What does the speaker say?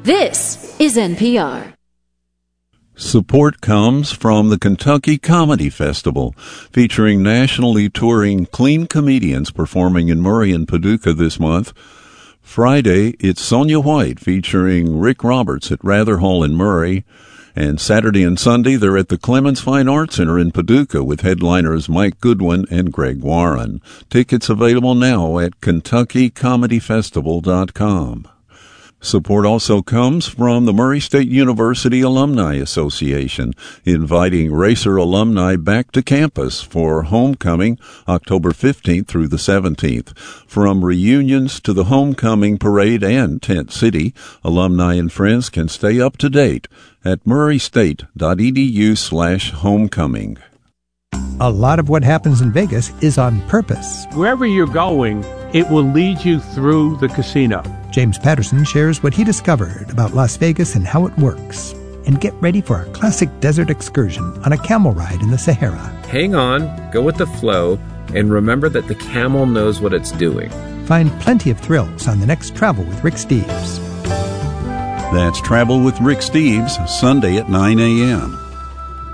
This is NPR. Support comes from the Kentucky Comedy Festival, featuring nationally touring clean comedians performing in Murray and Paducah this month. Friday, it's Sonia White featuring Rick Roberts at Rather Hall in Murray. And Saturday and Sunday, they're at the Clemens Fine Arts Center in Paducah with headliners Mike Goodwin and Greg Warren. Tickets available now at KentuckyComedyFestival.com. Support also comes from the Murray State University Alumni Association, inviting Racer alumni back to campus for homecoming October 15th through the 17th. From reunions to the homecoming parade and Tent City, alumni and friends can stay up to date at murraystate.edu/homecoming. A lot of what happens in Vegas is on purpose. Wherever you're going, it will lead you through the casino. James Patterson shares what he discovered about Las Vegas and how it works. And get ready for a classic desert excursion on a camel ride in the Sahara. Hang on, go with the flow, and remember that the camel knows what it's doing. Find plenty of thrills on the next Travel with Rick Steves. That's Travel with Rick Steves, Sunday at 9 a.m.